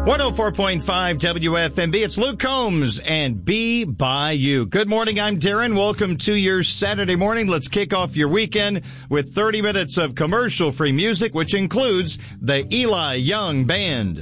104.5 WFMB. It's Luke Combs and Be By You. Good morning. I'm Darren. Welcome to your Saturday morning. Let's kick off your weekend with 30 minutes of commercial-free music, which includes the Eli Young Band.